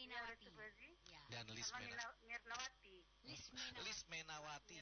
Lismenawati. Ya. Dan Mirnawati. Lismenawati.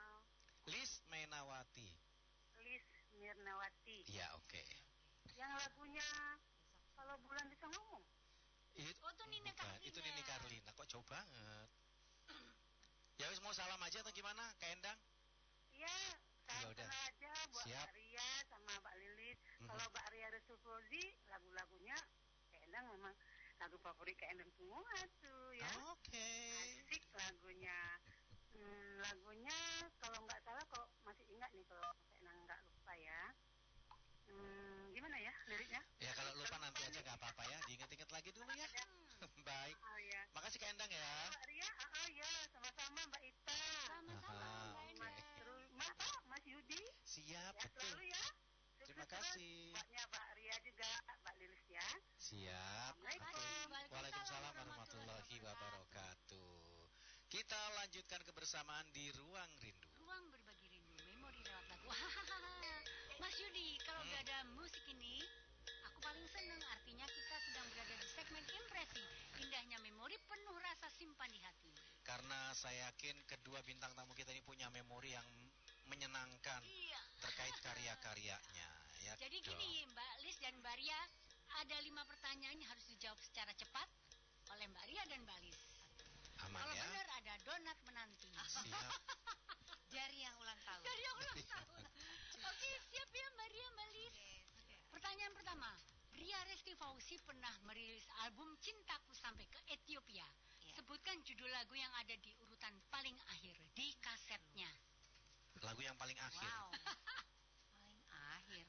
Lismenawati. Ya, oke. Yang lagunya Kalau Bulan Bisa Ngomong. Itu Nini Carlina. Itu Nini Carlina. Kok jauh banget? Ya wis, mau salam aja atau gimana, Kak Endang? Iya, salam udah. aja buat Siap. Mbak Ria sama Mbak Lilis. Kalau Mbak Ria Resufozi, lagu-lagunya Kak Endang memang lagu favorit Kak Endang semua tuh ya. Oke. Asik lagunya. Lagunya kalau nggak salah, kok masih ingat nih, kalau Kak Endang nggak lupa ya. Gimana ya liriknya? Ya kalau lupa nanti aja nggak apa-apa ya, diingat-ingat lagi dulu ya. Baik. Oh ya. Makasih Kak Endang ya. Mbak Ria, ya, sama-sama Mbak Ita. Sama-sama Mbak Endang. Mas Yudi. Siap, Ya, betul. selalu ya. Terima kasih. Buatnya Mbak Ria juga, Mbak Lilis ya. Siap. Assalamualaikum. Waalaikumsalam warahmatullahi wabarakatuh. Kita lanjutkan kebersamaan di Ruang Rindu. Ruang berbagi rindu, memori lewat lagu. Mas Yudi, kalau gak ada musik ini, aku paling seneng. Artinya kita sedang berada di segmen impresi. Indahnya memori penuh rasa simpan di hati. Karena saya yakin kedua bintang tamu kita ini punya memori yang menyenangkan terkait karya-karyanya. Ya, jadi gini, Mbak Lis dan Mbak Ria, ada 5 pertanyaan yang harus dijawab secara cepat oleh Mbak Ria dan Mbak Lis. Aman kalau ya? benar ada donat menanti. Siap. Dari yang ulang tahun. Oke, siap ya Mbak Ria, Mbak Lis. Pertanyaan pertama, Ria Resti Fauzi pernah merilis album Cintaku Sampai ke Ethiopia. Sebutkan judul lagu yang ada di urutan paling akhir di kasetnya. Lagu yang paling akhir. Wow. Paling akhir.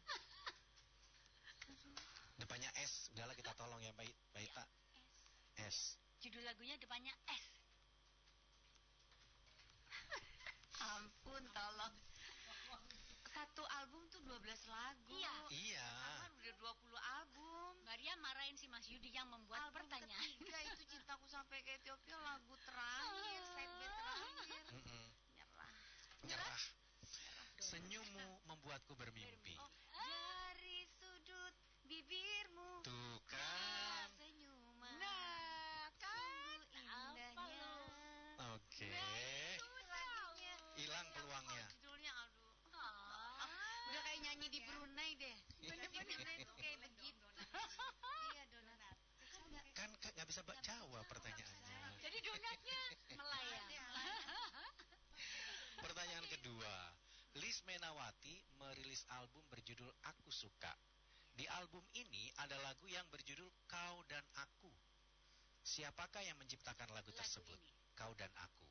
Depannya S. Udahlah, kita tolong ya Mbak Ita. S. Judul lagunya depannya S. Ampun, tolong. Satu album tuh 12 lagu. Iya. Kan udah 20 album. Mbak Ria marahin si Mas Yudi yang membuat album pertanyaan. Ketiga itu Cintaku Sampai ke Ethiopia, lagu terakhir, side B terakhir. Nyerah. Senyummu membuatku bermimpi. Dari sudut bibirmu Tuh kan. senyuman. Nah, kan Indahnya. Oke. Hilang peluangnya. Judulnya udah kayak nyanyi di Brunei deh. Bener-bener itu kayak begitu. Iya, donat. Kan nggak bisa jawab pertanyaannya. Jadi donatnya melayang. Pertanyaan kedua, Lismenawati merilis album berjudul Aku Suka. Di album ini ada lagu yang berjudul Kau dan Aku. Siapakah yang menciptakan lagu tersebut? Ini. Kau dan Aku.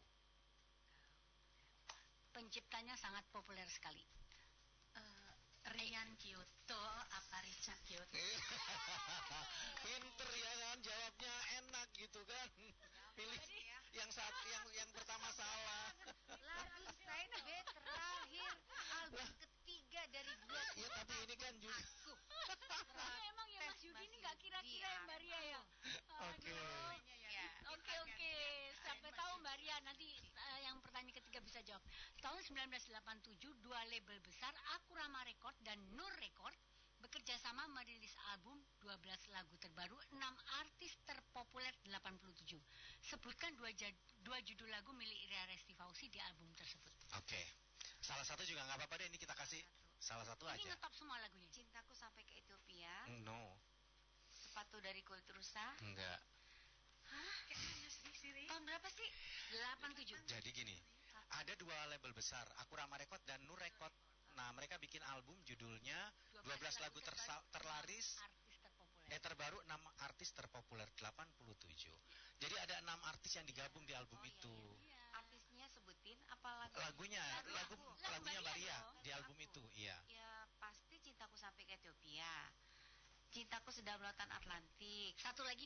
Penciptanya sangat populer sekali. Rian Kyoto apa Richard Kyoto? Pinter ya kan, jawabnya enak gitu kan. Pilih yang pertama salah. Lagu side B terakhir album ketiga dari 2. Ya tapi ini kan juga. Emang ya Mas Yudi ini nggak kira-kira ya Mbak Ria ya. Oke. Oke. Sampai tahu Mbak Ria nanti yang pertanyaan ketiga bisa jawab. Tahun 1987 dua label besar Akurama Record dan Nur Record bekerja sama merilis album 12 lagu terbaru 6 artis terpopuler 87. Sebutkan dua judul lagu milik Ria Resti Fauzi di album tersebut. Oke. Salah satu juga nggak apa-apa deh, ini kita kasih salah satu Ini aja. ngetop semua lagunya. Cintaku Sampai ke Ethiopia. No. Sepatu dari kulit rusa. Enggak. Hah? Tahun berapa sih? 87. Jadi gini, ada dua label besar, Akurama Record dan Nur Record. Nah, mereka bikin album judulnya 12 lagu terlaris artis terpopuler. terbaru 6 artis terpopuler 87. Jadi ada 6 artis yang digabung di album itu. Iya. Artisnya sebutin apa lagu? Lagunya Mbak Ria di album itu, iya. Ya pasti Cintaku Sampai ke Ethiopia. Cintaku Sedang Lautan Atlantik. Satu lagi.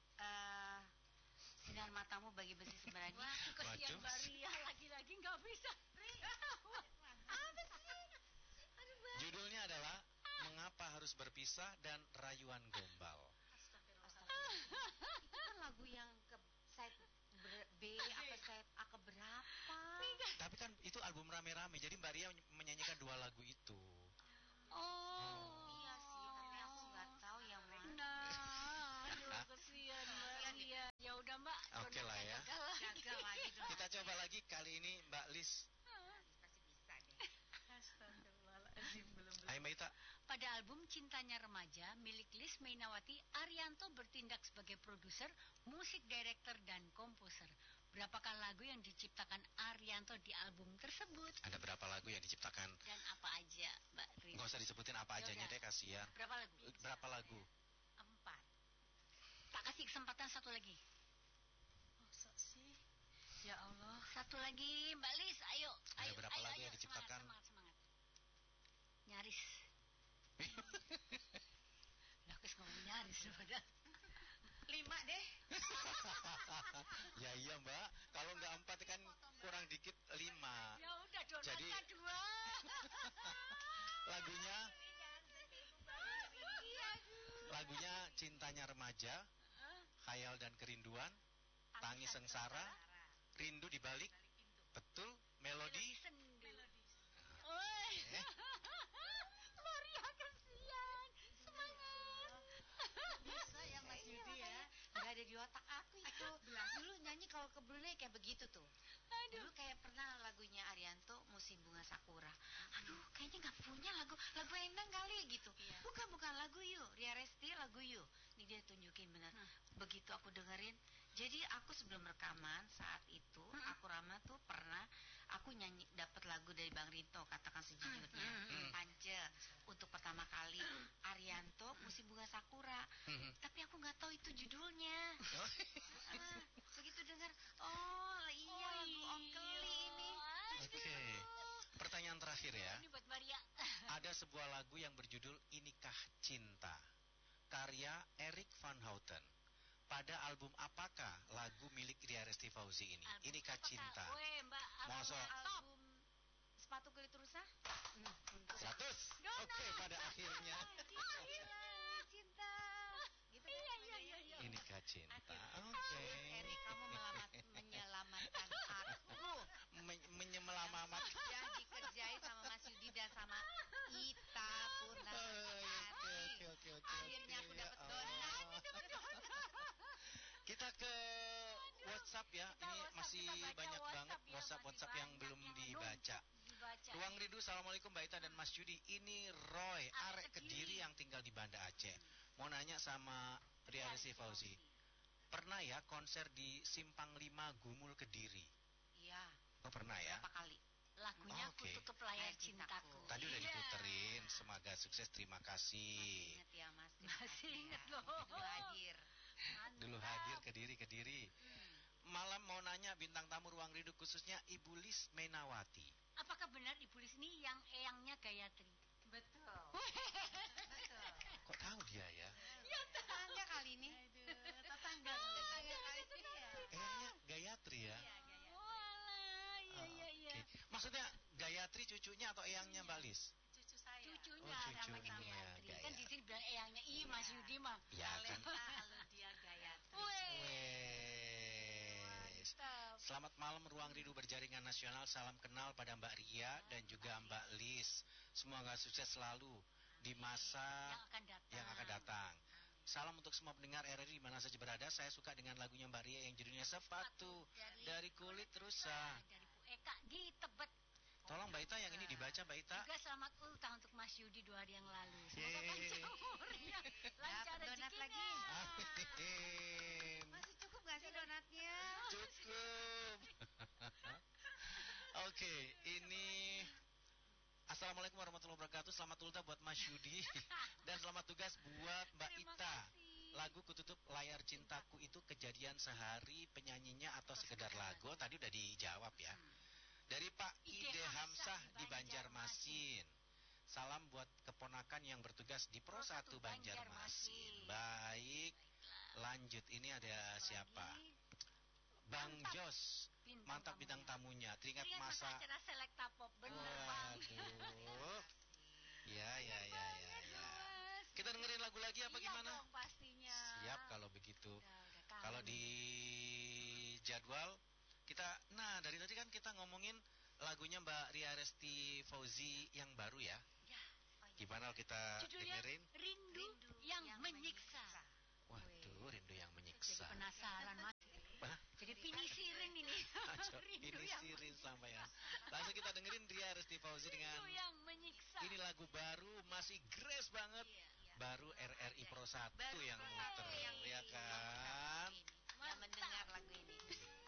Sinar Matamu Bagi Besi Sebenarnya. Wah, kesian Waduh. Mbak Ria lagi-lagi nggak bisa. Apa sih? Aduh, Mbak. Judulnya adalah Mengapa Harus Berpisah dan Rayuan Gombal. Itu kan lagu yang ke side B apa side A ke berapa? Tapi kan itu album rame-rame, jadi Mbak Ria menyanyikan dua lagu itu. Iya sih, tapi aku nggak tahu yang mana. Nah, aduh kesian Mbak Ria. Ya udah Mbak. Oke lah ya. Gagal lagi dong. Kita coba lagi kali ini Mbak Lis. Pasti bisa deh. Astagfirullahaladzim, belum. Hai Mbak Ita. Pada album Cintanya Remaja milik Lis Mainawati, Arianto bertindak sebagai produser, musik director, dan komposer. Berapakah lagu yang diciptakan Arianto di album tersebut? Ada berapa lagu yang diciptakan? Dan apa aja, Mbak Ris? Nggak usah disebutin apa ajanya Yaudah. deh, kasihan. Berapa lagu? Berapa lagu? 4. Tak kasih kesempatan satu lagi. Masa sih? Ya Allah. Satu lagi, Mbak Lis, ayo. Ada berapa lagu yang semangat, diciptakan? Semangat. Nyaris. Lah, aku ngomong nyaris daripada. 5 deh. Ya iya Mbak, kalau nggak 4 kan kurang dikit 5. Ya udah, donatnya Jadi 2. lagunya Cintanya Remaja, Khayal dan Kerinduan, Tangis Sengsara, Rindu di Balik, betul, Melodi. Oi. Maria kesian. Semangat. Bisa ya Mas Yudi ya. Gak ada di otak aku itu. Dulu nyanyi kalau ke Brunei kayak begitu tuh. Dulu kayak pernah lagunya Arianto Musim Bunga Sakura. Aduh, kayaknya nggak punya lagu Endang kali gitu. Bukan lagu You, Ria Resti lagu You. Nih dia tunjukin benar. Begitu aku dengerin, jadi aku sebelum rekaman saat itu, aku Rama tuh pernah aku nyanyi dapat lagu dari Bang Rinto, Katakan Sejujurnya, Pance untuk pertama kali Arianto Musim Bunga Sakura. Tapi aku nggak tahu itu judulnya. Begitu dengar, oh iya lagu Om Keli ini. Oke. Pertanyaan terakhir ya. Ini buat Maria. Ada sebuah lagu yang berjudul Inikah Cinta, karya Erik van Houten. Pada album apakah lagu milik Ria Resti Fauzi ini? Inikah Cinta. Weh, Mbak. Mosok. Album Sepatu Kulit Rusa. 100. Oke, pada akhirnya. Cinta. Gitu kan? Iya. Inikah Cinta. Oke. Eri, kamu menyelamatkan aku. Menyelamat. Ya dikerjain sama Mas Yudi dan sama Ita Purnamawati. Oke. Akhirnya aku dapat donat. Kita ke WhatsApp ya. Ini masih banyak banget WhatsApp yang belum dibaca. Ruang Rindu, Assalamualaikum Mbak Ita dan Mas Yudi. Ini Roy, arek Kediri yang tinggal di Banda Aceh. Mau nanya sama Ria Resti Fauzi. Pernah ya konser di Simpang 5 Gumul Kediri? Iya. Oh pernah ya? Berapa kali? Lagunya Ku Tutup Layar Cintaku. Tadi udah diputerin. Semoga sukses, terima kasih. Ingat ya Mas. Masih ingat loh. Dulu hadir. Dulu hadir Kediri. Malam mau nanya bintang tamu Ruang Rindu khususnya Ibu Lis Mainawati. Apakah benar Ibu Lis ini yang eyangnya Gayatri? Betul. Kok tahu dia ya? Ya tetangga kali ini. Tetangga kali ini ya. Kayaknya Gayatri ya? Walah, iya. Oke. Maksudnya Gayatri cucunya atau eyangnya Mbak Lis? Cucu saya. Cucunya Oh, namanya cucunya Gayatri. Kan Gayatri. di sini bilang eyangnya Mas Yudi mah. Ya kan. Kalau dia Gayatri. Wes. Selamat malam Ruang Rindu Berjaringan Nasional. Salam kenal pada Mbak Ria dan juga Mbak Lis. Semoga sukses selalu di masa yang akan datang. Salam untuk semua pendengar RRI di mana saja berada. Saya suka dengan lagunya Mbak Ria yang judulnya Sepatu dari Kulit Rusa. Dari Bu Eka di Tebet. Tolong Mbak Ita yang ini dibaca Mbak Ita. Juga selamat ultah untuk Mas Yudi 2 hari yang lalu. Semoga Yeay. panjang umurnya, lancar Dapat donat rezekinya. Amin. Masih cukup gak sih donatnya? Cukup. Oke, ini Assalamualaikum warahmatullahi wabarakatuh. Selamat ultah buat Mas Yudi dan selamat tugas buat Mbak Terima Ita. kasih. Lagu Kututup Layar Cintaku itu kejadian sehari, penyanyinya atau sekedar lagu? Tadi udah dijawab ya. Dari Pak Ide Hamzah di Banjarmasin. Salam buat keponakan yang bertugas di Pro 1 Banjarmasin. Baik, lanjut. Ini ada siapa? Bang Jos, mantap bintang tamunya. Teringat masa. acara Selekta Pop, bener Bang. Waduh. Ya. Mas. Kita dengerin lagu lagi apa Iya gimana? dong, pastinya. Siap kalau begitu. Udah kangen. Kalau di jadwal kita, nah dari tadi kan kita ngomongin lagunya Mbak Ria Resti Fauzi yang baru ya. Ya. Gimana kalau kita Judulnya dengerin? Rindu yang Menyiksa. Waduh, Rindu yang Menyiksa. menyiksa. Jadi penasaran Mas. Hah? Jadi pinisirin ini. Aco, Rindu ini yang sirin sampean. Langsung kita dengerin Ria Resti Fauzi dengan Rindu yang menyiksa. ini lagu baru, masih grace banget. Baru RRI Pro 1 yang muter, ya kan? Yang mendengar lagu ini.